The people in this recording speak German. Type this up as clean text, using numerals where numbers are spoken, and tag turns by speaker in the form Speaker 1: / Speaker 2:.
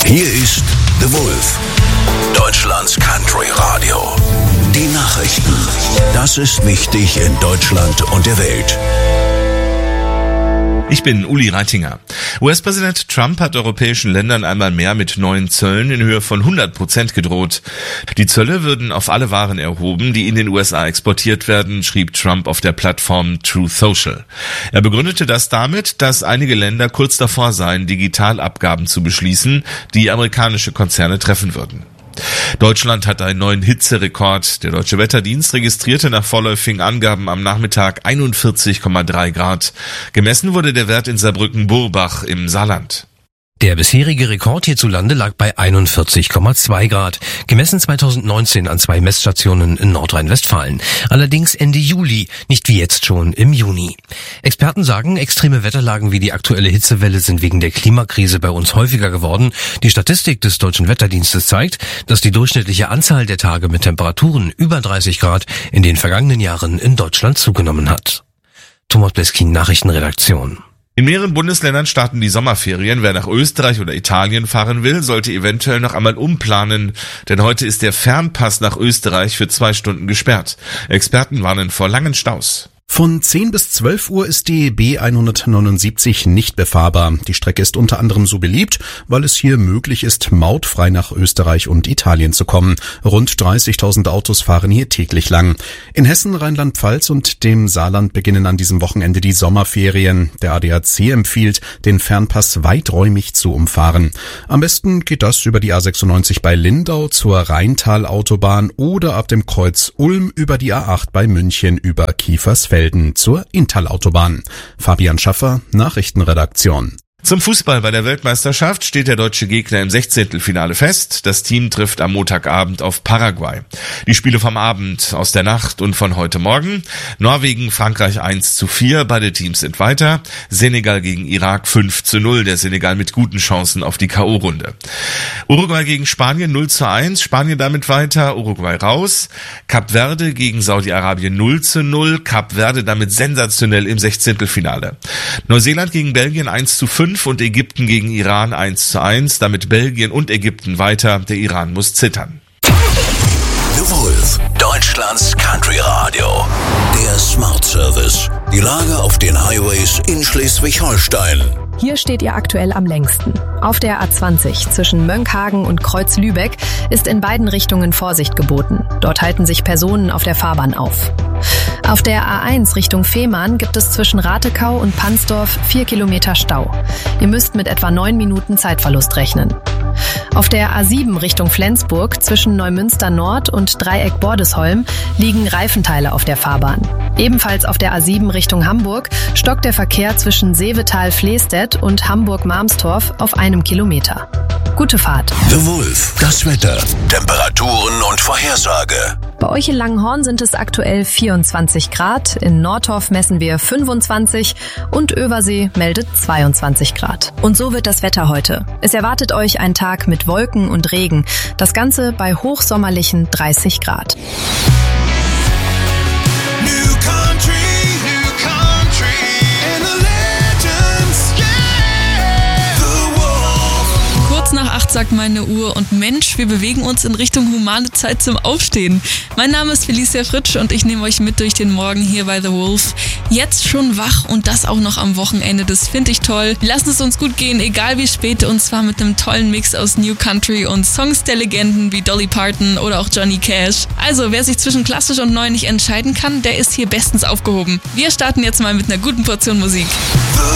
Speaker 1: Hier ist The Wolf, Deutschlands Country Radio. Die Nachrichten. Das ist wichtig in Deutschland und der Welt.
Speaker 2: Ich bin Uli Reitinger. US-Präsident Trump hat europäischen Ländern einmal mehr mit neuen Zöllen in Höhe von 100% gedroht. Die Zölle würden auf alle Waren erhoben, die in den USA exportiert werden, schrieb Trump auf der Plattform Truth Social. Er begründete das damit, dass einige Länder kurz davor seien, Digitalabgaben zu beschließen, die amerikanische Konzerne treffen würden. Deutschland hat einen neuen Hitzerekord. Der Deutsche Wetterdienst registrierte nach vorläufigen Angaben am Nachmittag 41,3 Grad. Gemessen wurde der Wert in Saarbrücken-Burbach im Saarland.
Speaker 3: Der bisherige Rekord hierzulande lag bei 41,2 Grad, gemessen 2019 an 2 Messstationen in Nordrhein-Westfalen. Allerdings Ende Juli, nicht wie jetzt schon im Juni. Experten sagen, extreme Wetterlagen wie die aktuelle Hitzewelle sind wegen der Klimakrise bei uns häufiger geworden. Die Statistik des Deutschen Wetterdienstes zeigt, dass die durchschnittliche Anzahl der Tage mit Temperaturen über 30 Grad in den vergangenen Jahren in Deutschland zugenommen hat. Thomas Bleskin, Nachrichtenredaktion.
Speaker 2: In mehreren Bundesländern starten die Sommerferien. Wer nach Österreich oder Italien fahren will, sollte eventuell noch einmal umplanen. Denn heute ist der Fernpass nach Österreich für 2 Stunden gesperrt. Experten warnen vor langen Staus.
Speaker 4: Von 10 bis 12 Uhr ist die B179 nicht befahrbar. Die Strecke ist unter anderem so beliebt, weil es hier möglich ist, mautfrei nach Österreich und Italien zu kommen. Rund 30.000 Autos fahren hier täglich lang. In Hessen, Rheinland-Pfalz und dem Saarland beginnen an diesem Wochenende die Sommerferien. Der ADAC empfiehlt, den Fernpass weiträumig zu umfahren. Am besten geht das über die A96 bei Lindau zur Rheintalautobahn oder ab dem Kreuz Ulm über die A8 bei München über Kiefersfelden zur Inntal-Autobahn. Fabian Schaffer, Nachrichtenredaktion.
Speaker 2: Zum Fußball bei der Weltmeisterschaft steht der deutsche Gegner im 16. Finale fest. Das Team trifft am Montagabend auf Paraguay. Die Spiele vom Abend, aus der Nacht und von heute Morgen. Norwegen, Frankreich 1:4, beide Teams sind weiter. Senegal gegen Irak 5:0, der Senegal mit guten Chancen auf die K.O.-Runde. Uruguay gegen Spanien 0:1, Spanien damit weiter, Uruguay raus. Kap Verde gegen Saudi-Arabien 0:0, Kap Verde damit sensationell im 16. Finale. Neuseeland gegen Belgien 1:5 und Ägypten gegen Iran 1:1, damit Belgien und Ägypten weiter, der Iran muss zittern.
Speaker 1: The Wolf, Deutschlands Country Radio. Der Smart Service. Die Lage auf den Highways in Schleswig-Holstein.
Speaker 5: Hier steht ihr aktuell am längsten. Auf der A20 zwischen Mönckehagen und Kreuz-Lübeck ist in beiden Richtungen Vorsicht geboten. Dort halten sich Personen auf der Fahrbahn auf. Auf der A1 Richtung Fehmarn gibt es zwischen Ratekau und Pansdorf 4 Kilometer Stau. Ihr müsst mit etwa 9 Minuten Zeitverlust rechnen. Auf der A7 Richtung Flensburg zwischen Neumünster Nord und Dreieck Bordesholm liegen Reifenteile auf der Fahrbahn. Ebenfalls auf der A7 Richtung Hamburg stockt der Verkehr zwischen Seevetal-Flestedt und Hamburg-Marmstorf auf 1 Kilometer. Gute Fahrt.
Speaker 1: The Wolf, das Wetter, Temperaturen und Vorhersage.
Speaker 5: Bei euch in Langenhorn sind es aktuell 24 Grad, in Nordhof messen wir 25 und Översee meldet 22 Grad. Und so wird das Wetter heute. Es erwartet euch ein Tag mit Wolken und Regen, das Ganze bei hochsommerlichen 30 Grad.
Speaker 6: Nach 8 sagt meine Uhr und Mensch, wir bewegen uns in Richtung humane Zeit zum Aufstehen. Mein Name ist Felicia Fritsch und ich nehme euch mit durch den Morgen hier bei The Wolf. Jetzt schon wach und das auch noch am Wochenende, das finde ich toll. Wir lassen es uns gut gehen, egal wie spät, und zwar mit einem tollen Mix aus New Country und Songs der Legenden wie Dolly Parton oder auch Johnny Cash. Also wer sich zwischen klassisch und neu nicht entscheiden kann, der ist hier bestens aufgehoben. Wir starten jetzt mal mit einer guten Portion Musik.